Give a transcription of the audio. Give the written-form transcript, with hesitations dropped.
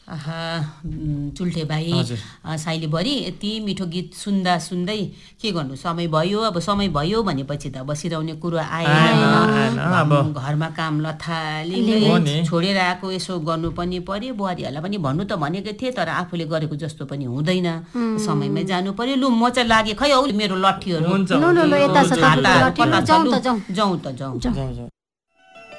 चुल्ठे भाइ साइली बरी यति मिठो गीत सुन्दा सुन्दै के गर्नु समय भयो। अब समय भयो भनेपछि त बसिरहने कुरो आएन। घरमा काम लथालिँदै छोडेर आएको यसो गर्नु पनि पर्यो। बुहारीहरूलाई पनि भन्नु त भनेकै थिएँ तर आफूले गरेको जस्तो पनि हुँदैन। समयमै जानु पर्यो। लु म चाहिँ लागे खै औ मेरो लट्ठीहरू हुन्छ जाउँ त जाउँ।